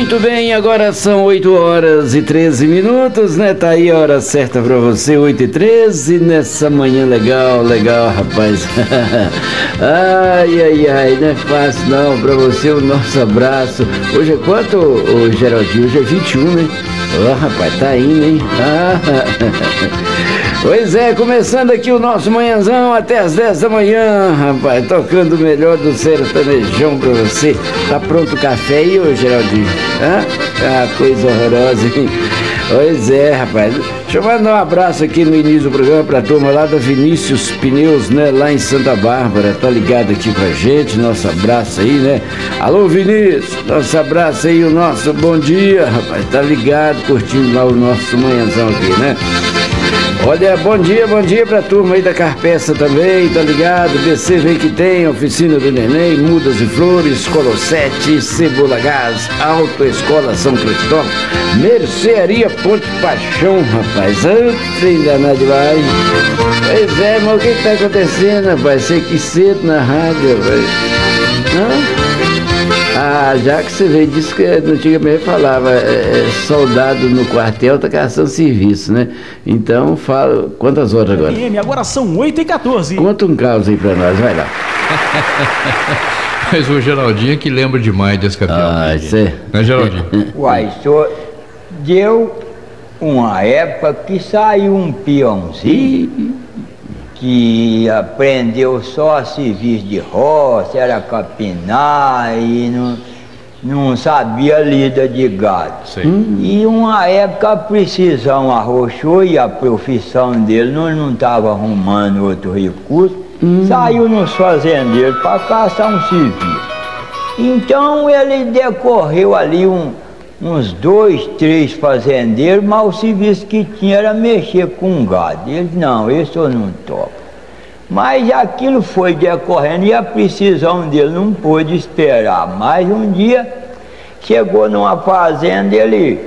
Muito bem, agora são 8 horas e 13 minutos, né? Tá aí a hora certa pra você, 8 e 13, nessa manhã legal, rapaz. Ai, não é fácil não, pra você o nosso abraço. Hoje é quanto, ô Geraldinho? Hoje é 21, né? Ó, rapaz, tá indo, hein? Pois é, começando aqui o nosso manhãzão até as 10 da manhã, rapaz, tocando o melhor do sertanejão pra você. Tá pronto o café aí, ô Geraldinho? Ah, coisa horrorosa, hein? Pois é, rapaz. Deixa eu mandar um abraço aqui no início do programa pra turma lá da Vinícius Pneus, né? Lá em Santa Bárbara, tá ligado aqui com a gente, nosso abraço aí, né? Alô, Vinícius, nosso abraço aí, o nosso bom dia, rapaz, tá ligado, curtindo lá o nosso manhãzão aqui, né? Olha, bom dia pra turma aí da Carpeça também, tá ligado? BC vem que tem, Oficina do Neném, Mudas e Flores, Colossete, Cebola Gás, Autoescola São Cristóvão, Mercearia Ponte Paixão, rapaz, trem danado demais. Pois é, mas o que tá acontecendo, rapaz? Você aqui cedo na rádio, rapaz. Já que você veio, disse que antigamente falava, soldado no quartel tá caçando serviço, né? Então, fala, quantas horas agora? Agora são 8h14. Conta um caos aí pra nós, vai lá. Mas o Geraldinho é que lembra demais desse campeão. Isso é. Né, Geraldinho? Uai, senhor, deu uma época que saiu um peãozinho que aprendeu só serviço de roça, era capinar e não sabia lida de gado. E uma época a precisão arrochou e a profissão dele não estava arrumando outro recurso, saiu nos fazendeiros para caçar um serviço. Então ele decorreu ali uns 2, 3 fazendeiros, mas o serviço que tinha era mexer com gado. Ele, não, esse eu não toco. Mas aquilo foi decorrendo e a precisão dele não pôde esperar. Mas um dia, chegou numa fazenda, ele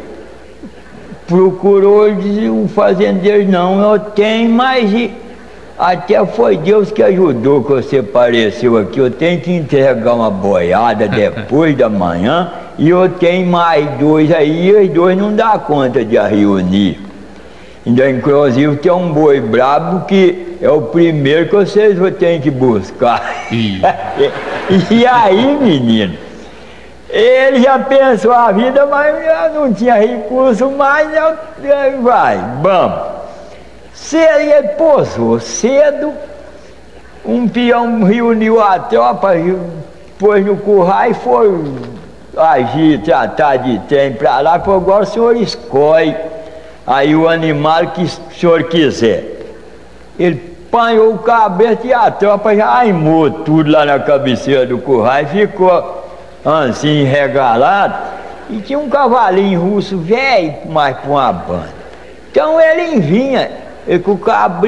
procurou, disse, o fazendeiro, não, eu tenho, mas até foi Deus que ajudou que você apareceu aqui. Eu tenho que entregar uma boiada depois da manhã e eu tenho mais 2 aí, e os 2 não dá conta de reunir. Ainda, inclusive, tem um boi brabo que é o primeiro que vocês têm que buscar. E aí, menino, ele já pensou a vida, mas já não tinha recurso mais, vamos. Ele pousou cedo, um peão reuniu a tropa, pôs no curral e foi agir, tratar de trem pra lá, falou, agora o senhor escolhe aí o animal que o senhor quiser. Ele apanhou o cabrito e a tropa já aimou tudo lá na cabeceira do curral e ficou assim regalado. E tinha um cavalinho russo velho, mais com uma banda. Então ele vinha, com o cabrito